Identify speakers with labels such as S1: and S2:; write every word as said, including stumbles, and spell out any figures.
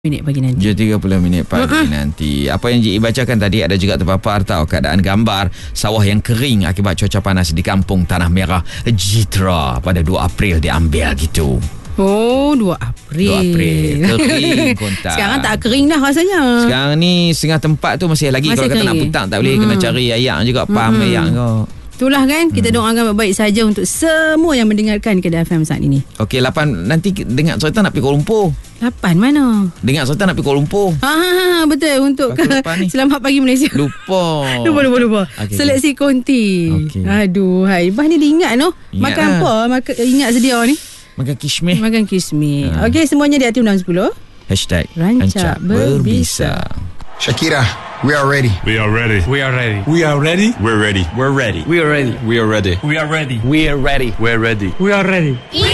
S1: minit pagi nanti.
S2: tujuh tiga puluh minit pagi uh-huh. nanti. Apa yang J E bacakan tadi ada juga terpapar tau keadaan gambar sawah yang kering akibat cuaca panas di kampung Tanah Merah Jitra pada dua April diambil gitu.
S1: Oh, dua April.
S2: dua April. Kering kontak.
S1: Sekarang tak kering dah rasanya.
S2: Sekarang ni setengah tempat tu masih lagi. Masih kalau kata nak putang tak boleh, hmm. kena cari ayak juga, pam hmm. ayak kau.
S1: Itulah kan, kita hmm. doakan baik-baik saja untuk semua yang mendengarkan Kedah F M saat ini.
S2: Okey, lapan nanti dengar cerita nak pergi Kuala Lumpur.
S1: lapan mana?
S2: Dengar cerita nak pergi Kuala Lumpur.
S1: Ha, ha, ha betul, untuk ke, Selamat Pagi Malaysia.
S2: Lupa.
S1: lupa lupa lupa. Okay, Seleksi konti. Okay. Aduh, hai, bah ni diingat no. Ingat makan lah. Apa? Makan ingat sedia ni.
S2: Makan kismis.
S1: Makan kismis. Ha. Okey, semuanya di Aktif enam sepuluh.
S2: Hashtag
S1: Rancak Berbisa.
S3: Shakira, we are ready.
S4: We are ready.
S3: We are ready.
S4: We are ready.
S3: We're ready.
S4: We're ready.
S3: We are ready.
S4: We are ready.
S3: We are ready.
S4: We are ready.
S3: We're ready.
S4: We are ready.
S3: We are ready.